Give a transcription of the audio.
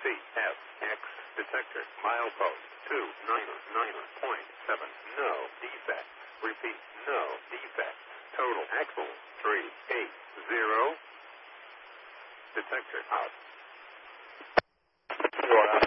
CFX detector milepost 299.7. No defect. Repeat, no defect. Total axle 380. Detector out.